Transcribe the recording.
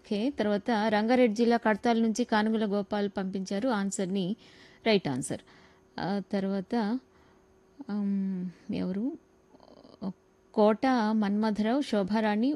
Okay. తర్వాత రంగారెడ్డి జిల్లా కడతాల్ నుంచి కానుగుల గోపాల్ పంపించారు ఆన్సర్‌ని. Right answer. తర్వాత ఎవరు? కోట మన్మథరావు, శోభారాణి